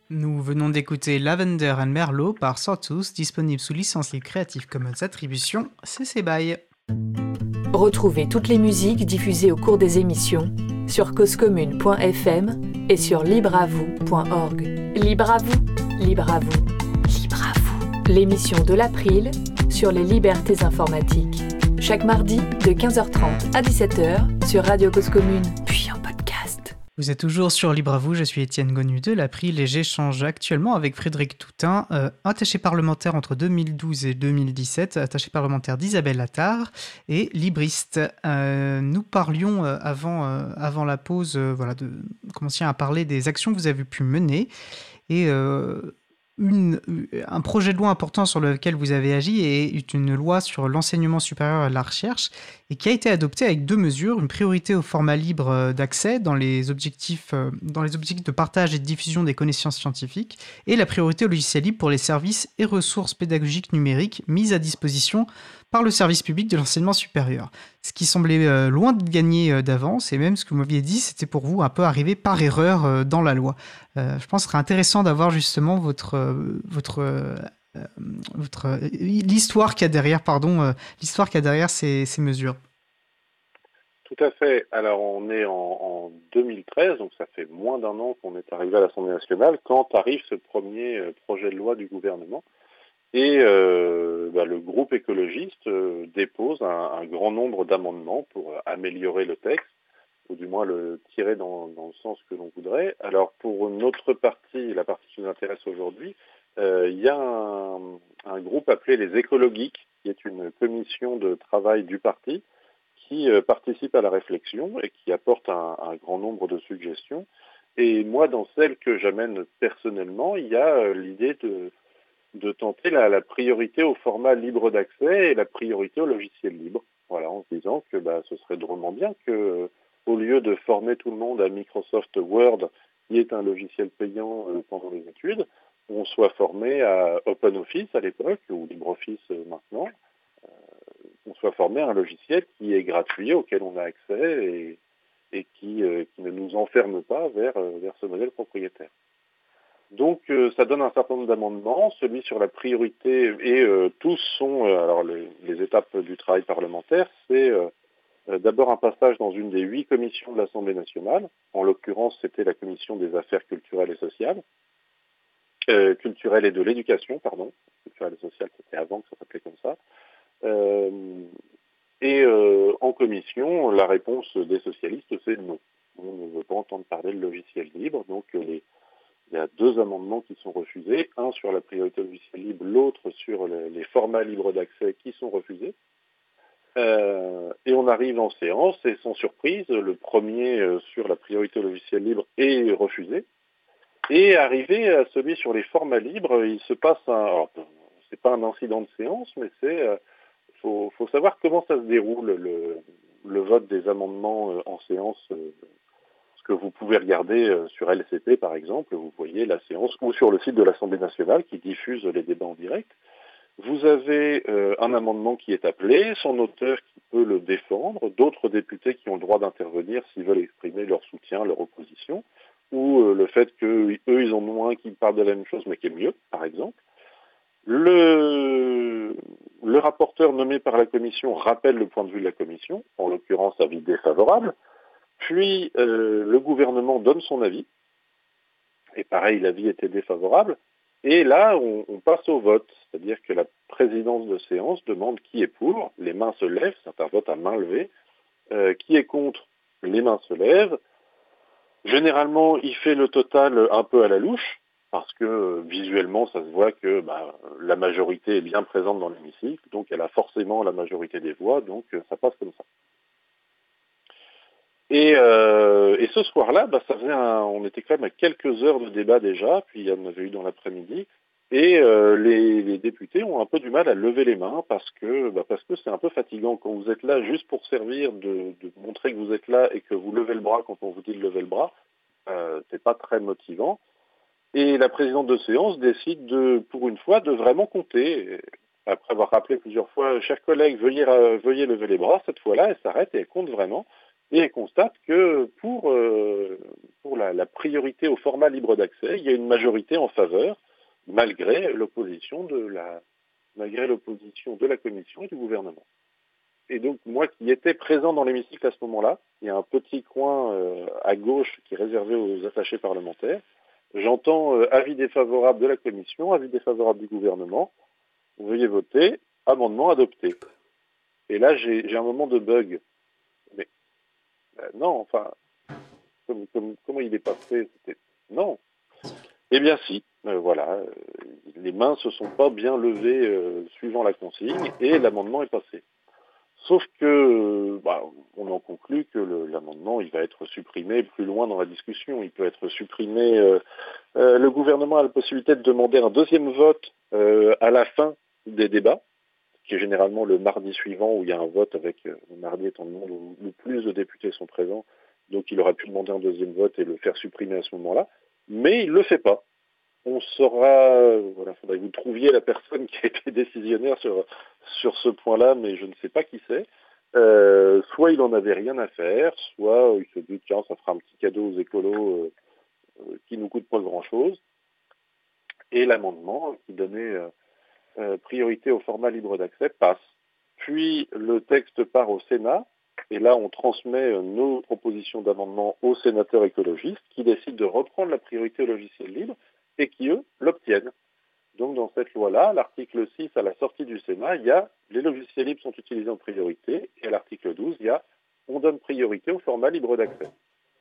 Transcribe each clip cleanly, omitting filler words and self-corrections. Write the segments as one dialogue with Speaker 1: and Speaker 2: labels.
Speaker 1: Nous venons d'écouter Lavender and Merlot par Sortus, disponible sous licence libre Creative Commons Attribution CC BY.
Speaker 2: Retrouvez toutes les musiques diffusées au cours des émissions sur causecommune.fm et sur libreavoue.org. Libre à vous, libre à vous, libre à vous. L'émission de l'April sur les libertés informatiques. Chaque mardi de 15h30 à 17h sur Radio Cause Commune, puis en podcast.
Speaker 1: Vous êtes toujours sur Libre à vous, je suis Étienne Gonu de l'April et j'échange actuellement avec Frédéric Toutain, attaché parlementaire entre 2012 et 2017, attaché parlementaire d'Isabelle Attard et libriste. Nous parlions avant la pause, de commencer à parler des actions que vous avez pu mener et un projet de loi important sur lequel vous avez agi est une loi sur l'enseignement supérieur et la recherche et qui a été adoptée avec deux mesures, une priorité au format libre d'accès dans les objectifs de partage et de diffusion des connaissances scientifiques et la priorité au logiciel libre pour les services et ressources pédagogiques numériques mises à disposition par le service public de l'enseignement supérieur. Ce qui semblait loin de gagner d'avance, et même ce que vous m'aviez dit, c'était pour vous un peu arrivé par erreur dans la loi. Je pense que ce serait intéressant d'avoir justement l'histoire qu'il y a derrière ces mesures.
Speaker 3: Tout à fait. Alors on est en 2013, donc ça fait moins d'un an qu'on est arrivé à l'Assemblée nationale, quand arrive ce premier projet de loi du gouvernement. Et le groupe écologiste dépose un grand nombre d'amendements pour améliorer le texte, ou du moins le tirer dans le sens que l'on voudrait. Alors pour notre partie, la partie qui nous intéresse aujourd'hui, il y a un groupe appelé les Écologiques, qui est une commission de travail du parti, qui participe à la réflexion et qui apporte un grand nombre de suggestions. Et moi, dans celle que j'amène personnellement, il y a l'idée de tenter la priorité au format libre d'accès et la priorité au logiciel libre. Voilà, en se disant que ce serait drôlement bien que, au lieu de former tout le monde à Microsoft Word, qui est un logiciel payant pendant les études, on soit formé à OpenOffice à l'époque, ou LibreOffice maintenant, on soit formé à un logiciel qui est gratuit, auquel on a accès et qui ne nous enferme pas vers ce modèle propriétaire. Donc ça donne un certain nombre d'amendements, celui sur la priorité, et tous sont, alors les étapes du travail parlementaire, c'est d'abord un passage dans une des 8 commissions de l'Assemblée nationale, en l'occurrence c'était la commission des affaires culturelles et sociales, culturelles et de l'éducation, pardon, culturelle et sociale c'était avant que ça s'appelait comme ça, en commission, la réponse des socialistes c'est non. On ne veut pas entendre parler de logiciel libre, donc il y a 2 amendements qui sont refusés, un sur la priorité au logiciel libre, l'autre sur les formats libres d'accès qui sont refusés. Et on arrive en séance et sans surprise, le premier sur la priorité au logiciel libre est refusé. Et arrivé à celui sur les formats libres, il se passe alors, c'est pas un incident de séance, mais faut savoir comment ça se déroule le vote des amendements en séance. Que vous pouvez regarder sur LCP par exemple, vous voyez la séance, ou sur le site de l'Assemblée nationale qui diffuse les débats en direct. Vous avez un amendement qui est appelé, son auteur qui peut le défendre, d'autres députés qui ont le droit d'intervenir s'ils veulent exprimer leur soutien, leur opposition, ou le fait qu'eux, ils en ont un qui parle de la même chose mais qui est mieux, par exemple. Le rapporteur nommé par la commission rappelle le point de vue de la commission, en l'occurrence avis défavorable. Puis le gouvernement donne son avis, et pareil, l'avis était défavorable, et là, on passe au vote, c'est-à-dire que la présidence de séance demande qui est pour, les mains se lèvent, c'est un vote à main levée, qui est contre, les mains se lèvent. Généralement, il fait le total un peu à la louche, parce que visuellement, ça se voit que la majorité est bien présente dans l'hémicycle, donc elle a forcément la majorité des voix, donc ça passe comme ça. Et ce soir-là, on était quand même à quelques heures de débat déjà, puis il y en avait eu dans l'après-midi, et les députés ont un peu du mal à lever les mains parce que c'est un peu fatigant quand vous êtes là juste pour servir de montrer que vous êtes là et que vous levez le bras quand on vous dit de lever le bras, c'est pas très motivant. Et la présidente de séance décide pour une fois de vraiment compter. Après avoir rappelé plusieurs fois, chers collègues, veuillez lever les bras, cette fois-là, elle s'arrête et elle compte vraiment. et elle constate que pour la priorité au format libre d'accès, il y a une majorité en faveur, malgré l'opposition de la Commission et du gouvernement. Et donc, moi qui étais présent dans l'hémicycle à ce moment-là, il y a un petit coin à gauche qui est réservé aux attachés parlementaires. J'entends avis défavorable de la Commission, avis défavorable du gouvernement. Veuillez voter, amendement adopté. Et là, j'ai un moment de bug. Mais non, enfin, comment il est passé? Non. Eh bien si, voilà. Les mains se sont pas bien levées suivant la consigne et l'amendement est passé. Sauf que, on en conclut que l'amendement, il va être supprimé plus loin dans la discussion. Il peut être supprimé. Le gouvernement a la possibilité de demander un deuxième vote à la fin des débats, qui est généralement le mardi suivant où il y a un vote avec le mardi étant le monde où le plus de députés sont présents. Donc il aurait pu demander un deuxième vote et le faire supprimer à ce moment-là. Mais il ne le fait pas. On saura, voilà, faudrait que vous trouviez la personne qui a été décisionnaire sur ce point-là, mais je ne sais pas qui c'est. Soit il en avait rien à faire, soit il se dit tiens, ça fera un petit cadeau aux écolos qui nous coûte pas grand-chose. Et l'amendement qui donnait priorité au format libre d'accès passe. Puis le texte part au Sénat, et là on transmet nos propositions d'amendement aux sénateurs écologistes qui décident de reprendre la priorité au logiciel libre et qui, eux, l'obtiennent. Donc dans cette loi-là, l'article 6, à la sortie du Sénat, il y a les logiciels libres sont utilisés en priorité, et à l'article 12, il y a on donne priorité au format libre d'accès.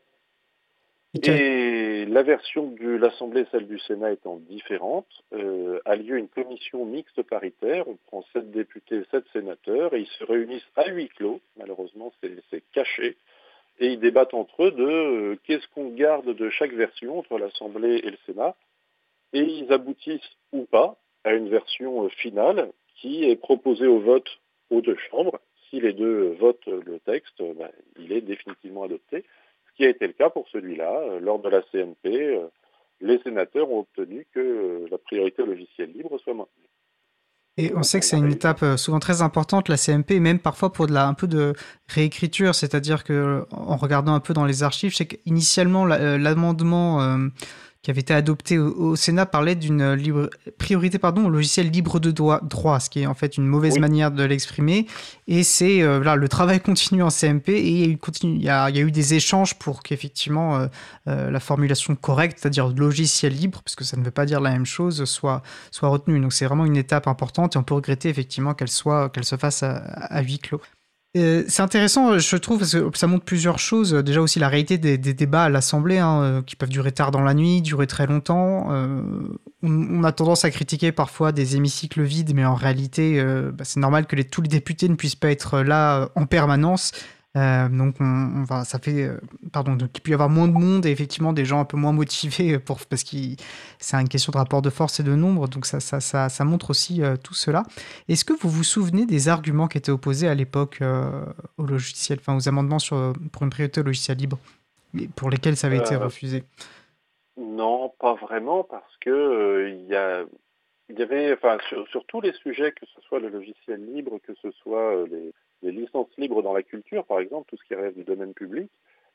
Speaker 3: Et la version de l'Assemblée, celle du Sénat étant différente, a lieu une commission mixte paritaire. On prend 7 députés, 7 sénateurs, et ils se réunissent à huis clos. Malheureusement, c'est caché. Et ils débattent entre eux de qu'est-ce qu'on garde de chaque version entre l'Assemblée et le Sénat. Et ils aboutissent ou pas à une version finale qui est proposée au vote aux deux chambres. Si les deux votent le texte, il est définitivement adopté. Ce qui a été le cas pour celui-là. Lors de la CMP, les sénateurs ont obtenu que la priorité au logiciel libre soit maintenue.
Speaker 1: Et on sait que c'est une étape souvent très importante, la CMP, même parfois pour un peu de réécriture, c'est-à-dire que en regardant un peu dans les archives, je sais qu'initialement l'amendement qui avait été adopté au Sénat parlait d'une priorité au logiciel libre de droit, ce qui est en fait une mauvaise manière de l'exprimer. Et c'est là, le travail continue en CMP et il y a eu des échanges pour qu'effectivement la formulation correcte, c'est-à-dire logiciel libre, parce que ça ne veut pas dire la même chose, soit retenue. Donc c'est vraiment une étape importante et on peut regretter effectivement qu'elle se fasse à huis clos. C'est intéressant, je trouve, parce que ça montre plusieurs choses. Déjà aussi la réalité des débats à l'Assemblée, qui peuvent durer tard dans la nuit, durer très longtemps. On a tendance à critiquer parfois des hémicycles vides, mais en réalité, c'est normal que tous les députés ne puissent pas être là en permanence. Donc ça fait donc il peut y avoir moins de monde et effectivement des gens un peu moins motivés parce que c'est une question de rapport de force et de nombre, donc ça montre aussi tout cela. Est-ce que vous vous souvenez des arguments qui étaient opposés à l'époque au logiciel, aux amendements pour une priorité au logiciel libre, pour lesquels ça avait été refusé?
Speaker 3: Non, pas vraiment, parce que il y avait, sur tous les sujets, que ce soit le logiciel libre, que ce soit les licences libres dans la culture, par exemple, tout ce qui relève du domaine public,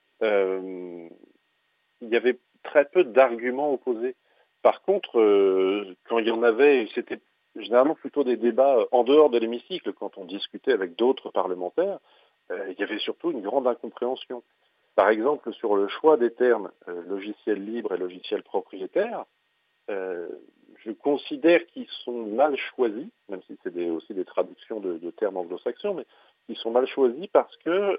Speaker 3: il y avait très peu d'arguments opposés. Par contre, quand il y en avait, c'était généralement plutôt des débats en dehors de l'hémicycle, quand on discutait avec d'autres parlementaires, il y avait surtout une grande incompréhension. Par exemple, sur le choix des termes logiciel libre et logiciel propriétaire, je considère qu'ils sont mal choisis, même si c'est aussi des traductions de termes anglo-saxons, mais ils sont mal choisis parce que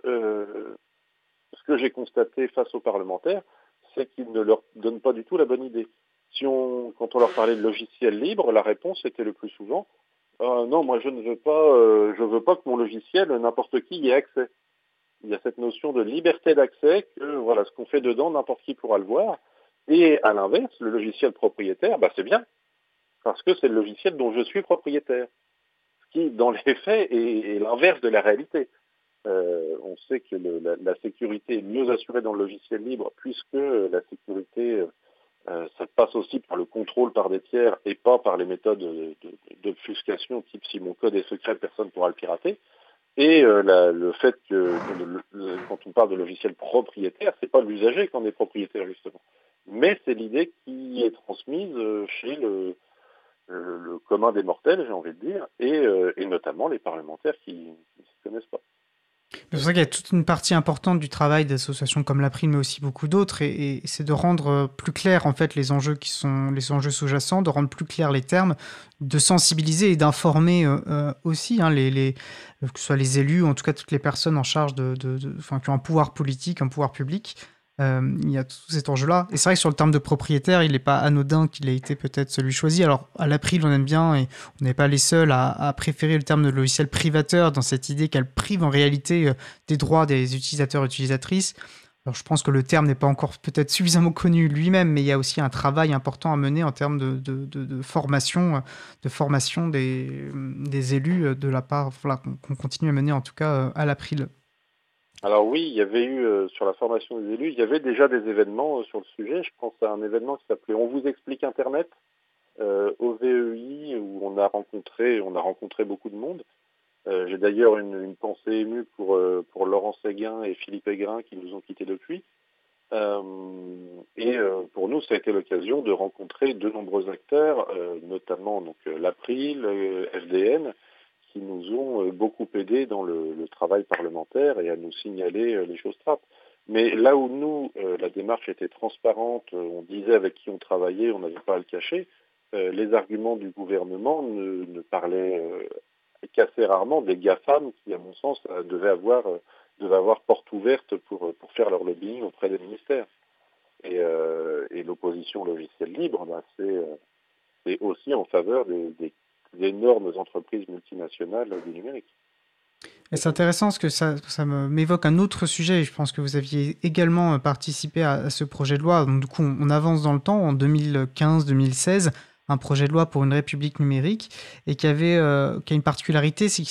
Speaker 3: ce que j'ai constaté face aux parlementaires, c'est qu'ils ne leur donnent pas du tout la bonne idée. Quand on leur parlait de logiciel libre, la réponse était le plus souvent non, moi je ne veux pas, je veux pas que mon logiciel, n'importe qui y ait accès. Il y a cette notion de liberté d'accès que voilà, ce qu'on fait dedans, n'importe qui pourra le voir. Et à l'inverse, le logiciel propriétaire, c'est bien, parce que c'est le logiciel dont je suis propriétaire. Ce qui, dans les faits, est l'inverse de la réalité. On sait que la sécurité est mieux assurée dans le logiciel libre, puisque la sécurité, ça passe aussi par le contrôle par des tiers et pas par les méthodes d'obfuscation, type si mon code est secret, personne ne pourra le pirater. Et le fait que quand on parle de logiciel propriétaire, c'est pas l'usager qui en est propriétaire justement, mais c'est l'idée qui est transmise chez le commun des mortels, j'ai envie de dire, et notamment les parlementaires qui ne s'y connaissent pas.
Speaker 1: C'est pour ça qu'il y a toute une partie importante du travail d'associations comme l'April, mais aussi beaucoup d'autres, et c'est de rendre plus clair en fait les enjeux qui sont les enjeux sous-jacents, de rendre plus clairs les termes, de sensibiliser et d'informer aussi que ce soit les élus, ou en tout cas toutes les personnes en charge enfin, qui ont un pouvoir politique, un pouvoir public. Il y a tout cet enjeu-là. Et c'est vrai que sur le terme de propriétaire, il n'est pas anodin qu'il ait été peut-être celui choisi. Alors, à l'April, on aime bien, et on n'est pas les seuls à préférer le terme de logiciel privateur dans cette idée qu'elle prive en réalité des droits des utilisateurs et utilisatrices. Alors, je pense que le terme n'est pas encore peut-être suffisamment connu lui-même, mais il y a aussi un travail important à mener en termes de formation des élus de la part, voilà, qu'on continue à mener en tout cas à l'April.
Speaker 3: Alors oui, il y avait eu sur la formation des élus, il y avait déjà des événements sur le sujet. Je pense à un événement qui s'appelait On vous explique Internet au VEI où on a rencontré beaucoup de monde. J'ai d'ailleurs une pensée émue pour Laurent Séguin et Philippe Aigrin qui nous ont quittés depuis. Pour nous, ça a été l'occasion de rencontrer de nombreux acteurs, notamment donc l'April, FDN, qui nous ont beaucoup aidés dans le travail parlementaire et à nous signaler les choses trappes. Mais là où nous, la démarche était transparente, on disait avec qui on travaillait, on n'avait pas à le cacher, les arguments du gouvernement ne parlaient qu'assez rarement des GAFAM qui, à mon sens, devaient avoir porte ouverte pour faire leur lobbying auprès des ministères. Et l'opposition logiciel libre, c'est aussi en faveur des énormes entreprises multinationales du numérique.
Speaker 1: Et c'est intéressant parce que ça m'évoque un autre sujet. Et je pense que vous aviez également participé à ce projet de loi. Donc, du coup, on avance dans le temps, en 2015-2016, un projet de loi pour une république numérique et qui a une particularité, c'est que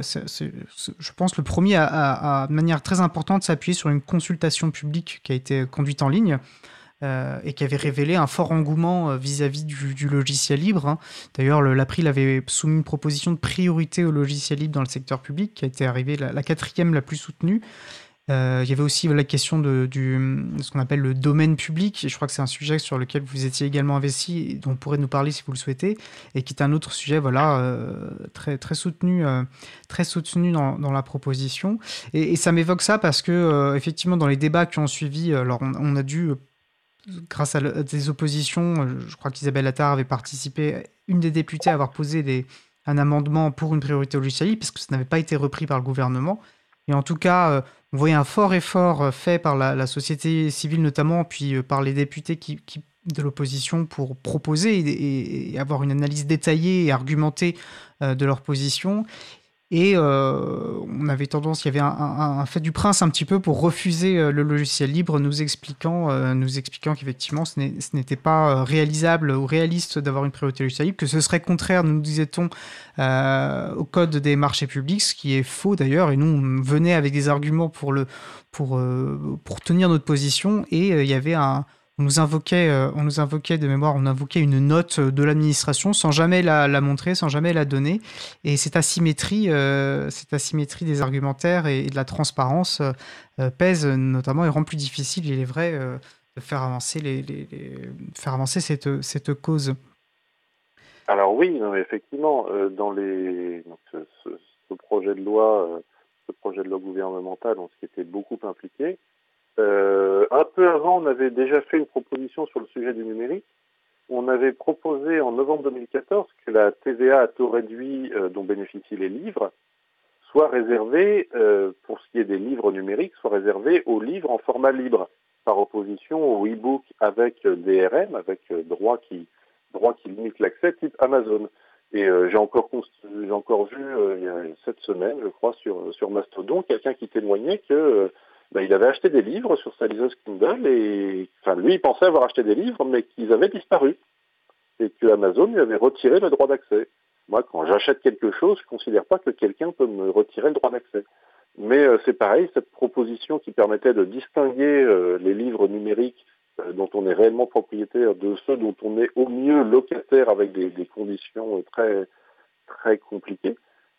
Speaker 1: je pense, le premier de manière très importante, s'appuyer sur une consultation publique qui a été conduite en ligne. Et qui avait révélé un fort engouement vis-à-vis du logiciel libre. Hein. D'ailleurs, l'April avait soumis une proposition de priorité au logiciel libre dans le secteur public, qui a été arrivée la quatrième la plus soutenue. Il y avait aussi la question de ce qu'on appelle le domaine public, et je crois que c'est un sujet sur lequel vous étiez également investi, et dont vous pourrez nous parler si vous le souhaitez, et qui est un autre sujet très, très soutenu dans la proposition. Et ça m'évoque ça parce que, effectivement, dans les débats qui ont suivi, alors on a dû grâce à des oppositions, je crois qu'Isabelle Attard avait participé, une des députées à avoir posé un amendement pour une priorité au logiciel libre, parce que ça n'avait pas été repris par le gouvernement. Et en tout cas, on voyait un fort effort fait par la société civile notamment, puis par les députés de l'opposition pour proposer et avoir une analyse détaillée et argumentée de leur position. Et on avait tendance, il y avait un fait du prince un petit peu pour refuser le logiciel libre, nous expliquant qu'effectivement ce n'était pas réalisable ou réaliste d'avoir une priorité logiciel libre, que ce serait contraire, nous disait-on, au code des marchés publics, ce qui est faux d'ailleurs. Et nous, on venait avec des arguments pour tenir notre position, et il y avait on nous invoquait de mémoire, on invoquait une note de l'administration sans jamais la montrer, sans jamais la donner. Et cette asymétrie des argumentaires et de la transparence pèse notamment et rend plus difficile, il est vrai, de faire avancer cette cause.
Speaker 3: Alors oui, non, effectivement, dans ce projet de loi gouvernemental, on s'y était beaucoup impliqué. Un peu avant, on avait déjà fait une proposition sur le sujet du numérique. On avait proposé en novembre 2014 que la TVA à taux réduit dont bénéficient les livres soit réservée, pour ce qui est des livres numériques, soit réservée aux livres en format libre, par opposition aux e-books avec DRM, avec droit qui limite l'accès, type Amazon. Et j'ai encore vu il y a cette semaine, je crois, sur Mastodon, quelqu'un qui témoignait que il avait acheté des livres sur sa liseuse Kindle et lui, il pensait avoir acheté des livres, mais qu'ils avaient disparu et que Amazon lui avait retiré le droit d'accès. Moi, quand j'achète quelque chose, je ne considère pas que quelqu'un peut me retirer le droit d'accès. Mais c'est pareil, cette proposition qui permettait de distinguer les livres numériques dont on est réellement propriétaire de ceux dont on est au mieux locataire avec des conditions très, très compliquées,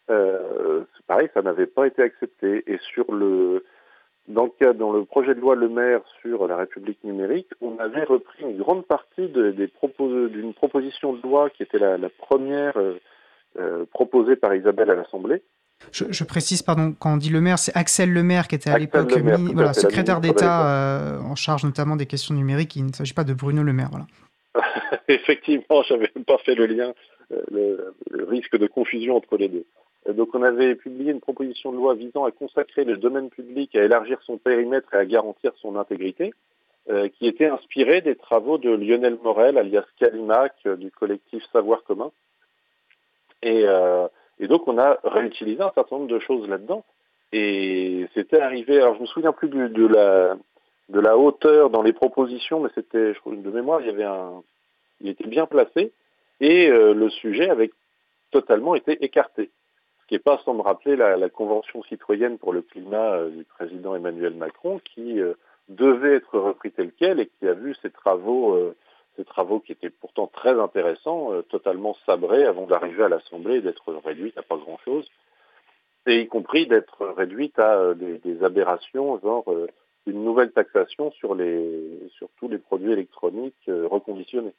Speaker 3: C'est pareil, ça n'avait pas été accepté. Et dans le projet de loi Le Maire sur la République numérique, on avait repris une grande partie d'une proposition de loi qui était la première proposée par Isabelle à l'Assemblée.
Speaker 1: Je précise, pardon, quand on dit le maire, c'est Axel Le Maire qui était à
Speaker 3: Axel
Speaker 1: l'époque
Speaker 3: Le Maire, tout à fait,
Speaker 1: secrétaire
Speaker 3: la ministre de
Speaker 1: d'État en charge notamment des questions numériques. Il ne s'agit pas de Bruno Le Maire. Voilà.
Speaker 3: Effectivement, j'avais pas fait le lien, le risque de confusion entre les deux. Donc on avait publié une proposition de loi visant à consacrer le domaine public, à élargir son périmètre et à garantir son intégrité, qui était inspirée des travaux de Lionel Morel, alias Calimac, du collectif Savoir commun. Et donc on a réutilisé un certain nombre de choses là-dedans. Et c'était arrivé, alors je me souviens plus de la hauteur dans les propositions, mais c'était, je crois, de mémoire, il était bien placé, et le sujet avait totalement été écarté. Ce qui n'est pas sans me rappeler la Convention citoyenne pour le climat du président Emmanuel Macron, qui devait être repris tel quel et qui a vu ses travaux qui étaient pourtant très intéressants, totalement sabrés avant d'arriver à l'Assemblée et d'être réduite à pas grand-chose, et y compris d'être réduite à des aberrations, genre une nouvelle taxation sur tous les produits électroniques reconditionnés.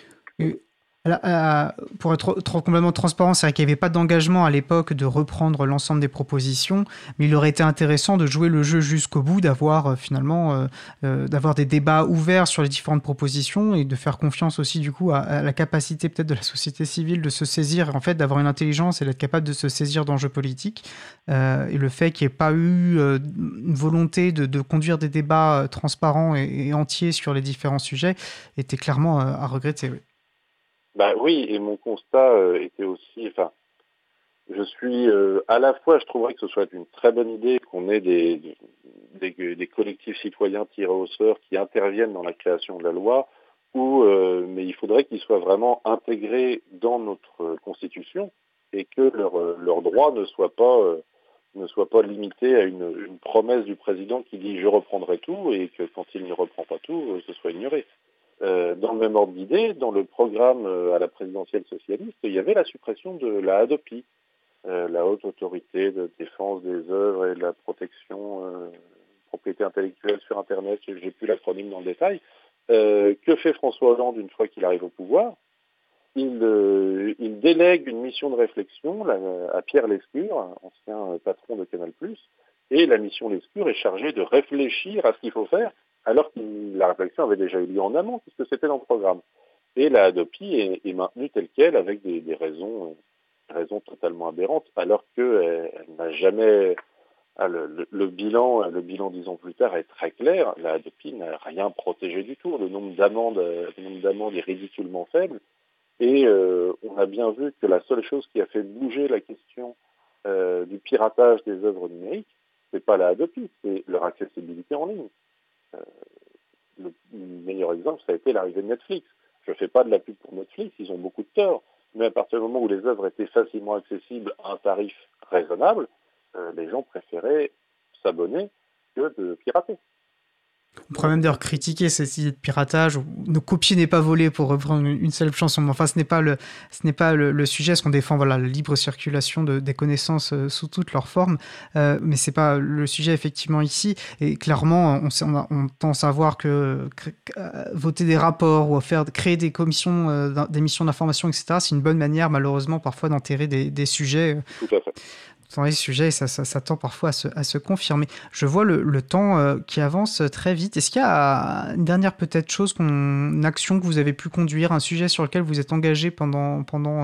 Speaker 1: Pour être complètement transparent, c'est vrai qu'il n'y avait pas d'engagement à l'époque de reprendre l'ensemble des propositions, mais il aurait été intéressant de jouer le jeu jusqu'au bout, d'avoir d'avoir des débats ouverts sur les différentes propositions et de faire confiance aussi du coup à la capacité peut-être de la société civile de se saisir, en fait, d'avoir une intelligence et d'être capable de se saisir d'enjeux politiques. Et le fait qu'il n'y ait pas eu une volonté de conduire des débats transparents et entiers sur les différents sujets était clairement à regretter. Oui.
Speaker 3: Oui, et mon constat était aussi, je suis à la fois, je trouverais que ce soit une très bonne idée qu'on ait des collectifs citoyens tirés au sort qui interviennent dans la création de la loi, mais il faudrait qu'ils soient vraiment intégrés dans notre Constitution et que leurs droits ne soient pas limités à une promesse du président qui dit « je reprendrai tout » et que quand il ne reprend pas tout, ce soit ignoré. Dans le même ordre d'idée, dans le programme à la présidentielle socialiste, il y avait la suppression de la Hadopi, la Haute Autorité de Défense des œuvres et de la protection propriété intellectuelle sur Internet, j'ai plus l'acronyme dans le détail. Que fait François Hollande une fois qu'il arrive au pouvoir ? Il délègue une mission de réflexion à Pierre Lescure, ancien patron de Canal+, et la mission Lescure est chargée de réfléchir à ce qu'il faut faire, alors que la réflexion avait déjà eu lieu en amont, puisque c'était dans le programme. Et la Hadopi est maintenue telle qu'elle, avec des raisons totalement aberrantes, alors qu'elle n'a jamais... Le bilan 10 ans plus tard est très clair, la Hadopi n'a rien protégé du tout, le nombre d'amendes est ridiculement faible, et on a bien vu que la seule chose qui a fait bouger la question du piratage des œuvres numériques, c'est pas la Hadopi, c'est leur accessibilité en ligne. Le meilleur exemple, ça a été l'arrivée de Netflix. Je ne fais pas de la pub pour Netflix, ils ont beaucoup de tort. Mais à partir du moment où les œuvres étaient facilement accessibles à un tarif raisonnable, les gens préféraient s'abonner que de pirater.
Speaker 1: On pourrait même d'ailleurs critiquer cette idée de piratage, où ne copier n'est pas volé, pour reprendre une seule chanson. Mais enfin, ce n'est pas le sujet, parce qu'on défend la libre circulation des connaissances sous toutes leurs formes. Mais ce n'est pas le sujet effectivement ici. Et clairement, on tend à savoir que voter des rapports ou créer des commissions, des missions d'information, etc., c'est une bonne manière, malheureusement, parfois d'enterrer des sujets.
Speaker 3: Tout à fait.
Speaker 1: Dans les sujets, ça tend parfois à se confirmer. Je vois le temps qui avance très vite. Est-ce qu'il y a une dernière peut-être une action que vous avez pu conduire, un sujet sur lequel vous êtes engagé pendant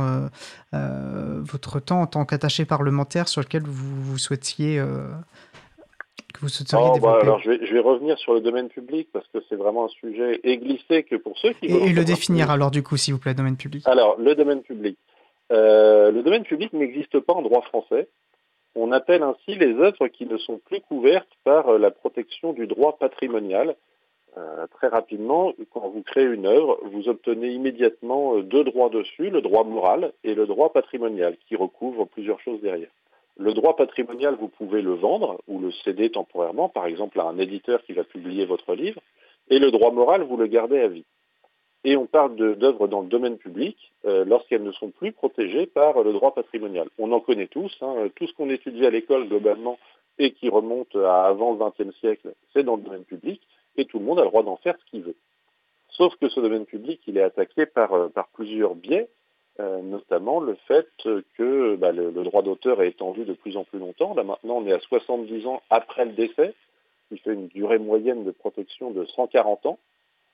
Speaker 1: votre temps en tant qu'attaché parlementaire, sur lequel vous souhaiteriez développer?
Speaker 3: Alors je vais revenir sur le domaine public, parce que c'est vraiment un sujet glissé que pour ceux qui...
Speaker 1: Et le définir alors du coup, s'il vous plaît, domaine public.
Speaker 3: Alors, le domaine public. Le domaine public n'existe pas en droit français. On appelle ainsi les œuvres qui ne sont plus couvertes par la protection du droit patrimonial. Très rapidement, quand vous créez une œuvre, vous obtenez immédiatement deux droits dessus, le droit moral et le droit patrimonial, qui recouvrent plusieurs choses derrière. Le droit patrimonial, vous pouvez le vendre ou le céder temporairement, par exemple à un éditeur qui va publier votre livre, et le droit moral, vous le gardez à vie. et on parle d'œuvres dans le domaine public lorsqu'elles ne sont plus protégées par le droit patrimonial. On en connaît tous, tout ce qu'on étudie à l'école globalement et qui remonte à avant le XXe siècle, c'est dans le domaine public, et tout le monde a le droit d'en faire ce qu'il veut. Sauf que ce domaine public, il est attaqué par plusieurs biais, notamment le fait que le droit d'auteur est étendu de plus en plus longtemps. Là maintenant, on est à 70 ans après le décès, qui fait une durée moyenne de protection de 140 ans.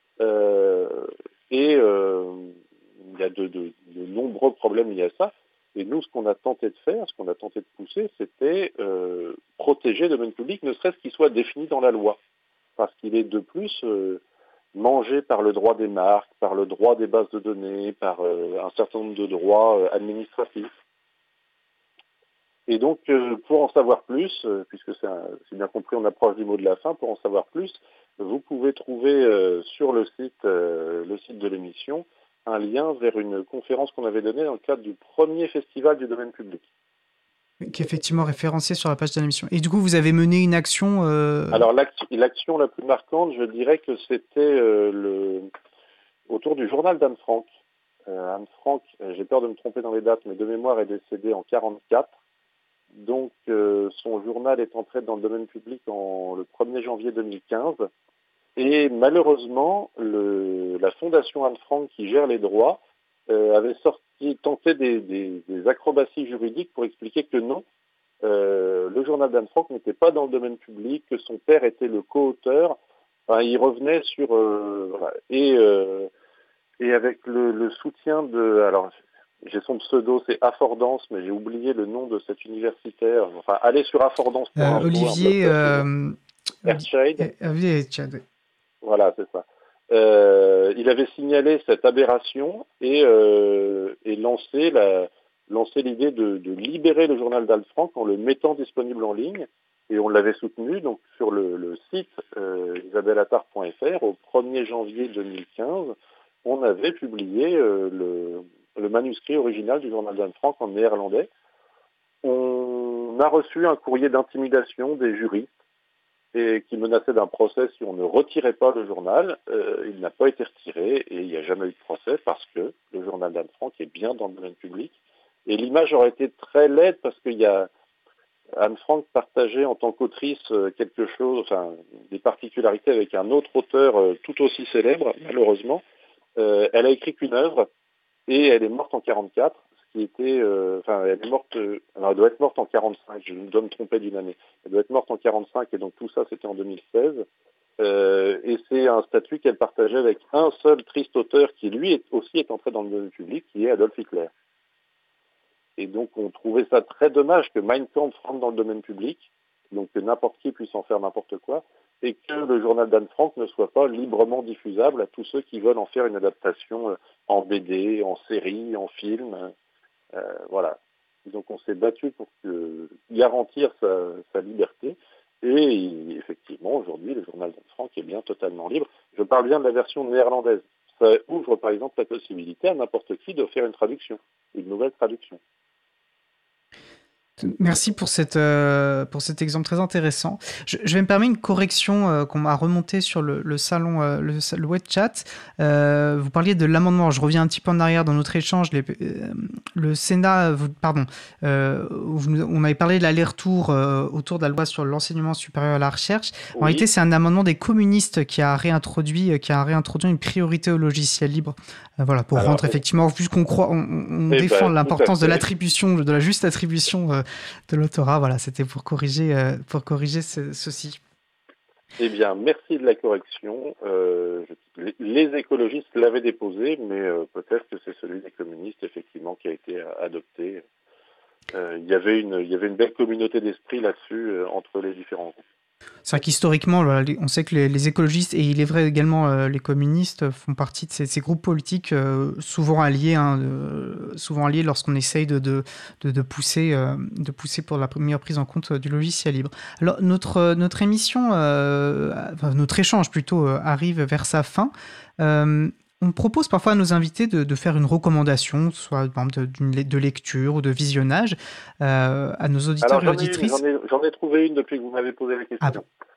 Speaker 3: Il y a de nombreux problèmes liés à ça. Et nous, ce qu'on a tenté de faire, ce qu'on a tenté de pousser, c'était protéger le domaine public, ne serait-ce qu'il soit défini dans la loi. Parce qu'il est de plus mangé par le droit des marques, par le droit des bases de données, par un certain nombre de droits administratifs. Et donc, pour en savoir plus, puisque c'est bien compris, on approche du mot de la fin, pour en savoir plus, vous pouvez trouver sur le site de l'émission un lien vers une conférence qu'on avait donnée dans le cadre du premier festival du domaine public.
Speaker 1: Qui est effectivement référencé sur la page de l'émission. Et du coup, vous avez mené une action...
Speaker 3: Alors, l'action la plus marquante, je dirais que c'était autour du journal d'Anne Frank. Anne Frank, j'ai peur de me tromper dans les dates, mais de mémoire est décédée en 1944. Donc, son journal est entré dans le domaine public le 1er janvier 2015. Et malheureusement, la fondation Anne Frank, qui gère les droits, avait tenté des acrobaties juridiques pour expliquer que non, le journal d'Anne Frank n'était pas dans le domaine public, que son père était le co-auteur. Enfin, il revenait sur... voilà. Et avec le soutien de... Alors, j'ai son pseudo, c'est Affordance, mais j'ai oublié le nom de cet universitaire. Enfin, allez sur Affordance.
Speaker 1: Olivier...
Speaker 3: Ertscheid.
Speaker 1: Olivier Ertscheid.
Speaker 3: Voilà, c'est ça. Il avait signalé cette aberration et lancé l'idée de libérer le journal d'Anne Frank en le mettant disponible en ligne. Et on l'avait soutenu donc sur le site isabelleattard.fr au 1er janvier 2015. On avait publié le manuscrit original du journal d'Anne Frank en néerlandais. On a reçu un courrier d'intimidation des juristes et qui menaçait d'un procès si on ne retirait pas le journal. Il n'a pas été retiré et il n'y a jamais eu de procès parce que le journal d'Anne Frank est bien dans le domaine public. Et l'image aurait été très laide parce qu'il y a Anne Frank partageait en tant qu'autrice quelque chose, enfin des particularités avec un autre auteur tout aussi célèbre, malheureusement. Elle a écrit qu'une œuvre et elle est morte en 1944. Elle est morte, alors elle doit être morte en 1945, je dois me tromper d'une année. Elle doit être morte en 1945 et donc tout ça c'était en 2016. Et c'est un statut qu'elle partageait avec un seul triste auteur qui lui aussi est entré dans le domaine public, qui est Adolf Hitler. Et donc on trouvait ça très dommage que Mein Kampf rentre dans le domaine public, donc que n'importe qui puisse en faire n'importe quoi, et que le journal d'Anne Frank ne soit pas librement diffusable à tous ceux qui veulent en faire une adaptation en BD, en série, en film. Voilà. Donc on s'est battu pour garantir sa liberté. Et effectivement, aujourd'hui, le journal d'Anne Frank est bien totalement libre. Je parle bien de la version néerlandaise. Ça ouvre par exemple la possibilité à n'importe qui de faire une nouvelle traduction.
Speaker 1: Merci pour cet exemple très intéressant. Je vais me permettre une correction qu'on m'a remontée sur le salon, le web chat. Vous parliez de l'amendement. Je reviens un petit peu en arrière dans notre échange. Le Sénat, on avait parlé de l'aller-retour autour de la loi sur l'enseignement supérieur à la recherche. En réalité, c'est un amendement des communistes qui a réintroduit une priorité au logiciel libre. Voilà, pour rendre effectivement, vu qu'on défend l'importance de l'attribution, de la juste attribution de l'autorat. Voilà, c'était pour corriger ceci.
Speaker 3: Eh bien, merci de la correction. Les écologistes l'avaient déposé, mais peut-être que c'est celui des communistes, effectivement, qui a été adopté. Il y avait une belle communauté d'esprit là-dessus entre les différents groupes.
Speaker 1: C'est vrai qu'historiquement, on sait que les écologistes, et il est vrai également les communistes, font partie de ces groupes politiques souvent alliés lorsqu'on essaye de pousser pour la première prise en compte du logiciel libre. Alors, notre émission, notre échange plutôt, arrive vers sa fin. On propose parfois à nos invités de faire une recommandation, soit par exemple de lecture ou de visionnage, à nos auditeurs et auditrices.
Speaker 3: J'en ai trouvé une depuis que vous m'avez posé la question.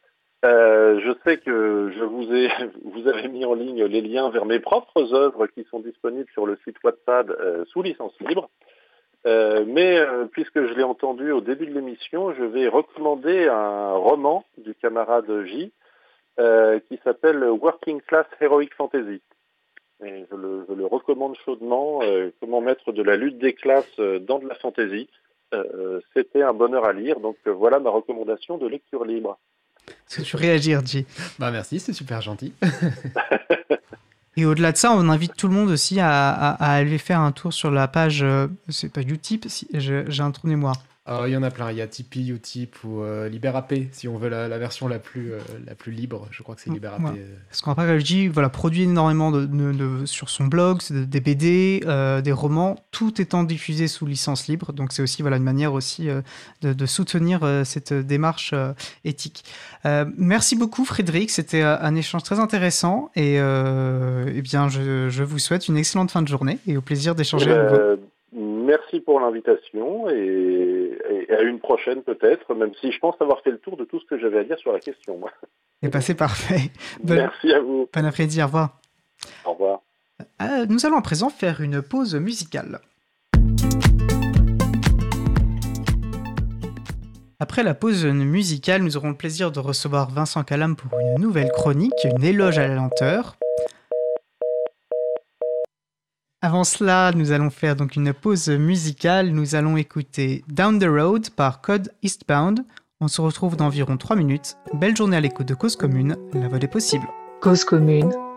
Speaker 3: Je sais que vous avez mis en ligne les liens vers mes propres œuvres qui sont disponibles sur le site Wattpad sous licence libre. Mais puisque je l'ai entendu au début de l'émission, je vais recommander un roman du camarade J qui s'appelle Working Class Heroic Fantasy. Et je le recommande chaudement. Comment mettre de la lutte des classes dans de la fantasy. C'était un bonheur à lire. Donc voilà ma recommandation de lecture libre.
Speaker 1: Est-ce que tu réagis, J?
Speaker 4: Merci, c'est super gentil.
Speaker 1: Et au-delà de ça, on invite tout le monde aussi à aller faire un tour sur la page, c'est pas Utip, j'ai un trou de mémoire.
Speaker 4: Il y en a plein, il y a Tipeee, Utip ou Libérap, si on veut la version la plus libre, je crois que c'est Libérap.
Speaker 1: Ouais. Parce qu'en fait, J produit énormément sur son blog, des BD, des romans, tout étant diffusé sous licence libre, donc c'est aussi une manière aussi de soutenir cette démarche éthique. Merci beaucoup Frédéric, c'était un échange très intéressant et bien je vous souhaite une excellente fin de journée et au plaisir d'échanger à nouveau.
Speaker 3: Merci pour l'invitation et à une prochaine peut-être, même si je pense avoir fait le tour de tout ce que j'avais à dire sur la question. Moi.
Speaker 1: Et c'est parfait.
Speaker 3: Merci à vous.
Speaker 1: Bon après-midi, au revoir.
Speaker 3: Au revoir.
Speaker 1: Nous allons à présent faire une pause musicale. Après la pause musicale, nous aurons le plaisir de recevoir Vincent Calam pour une nouvelle chronique, une éloge à la lenteur. Avant cela, nous allons faire donc une pause musicale. Nous allons écouter Down the Road par Code Eastbound. On se retrouve dans environ 3 minutes. Belle journée à l'écoute de Cause Commune, la voix des possibles.
Speaker 2: Cause Commune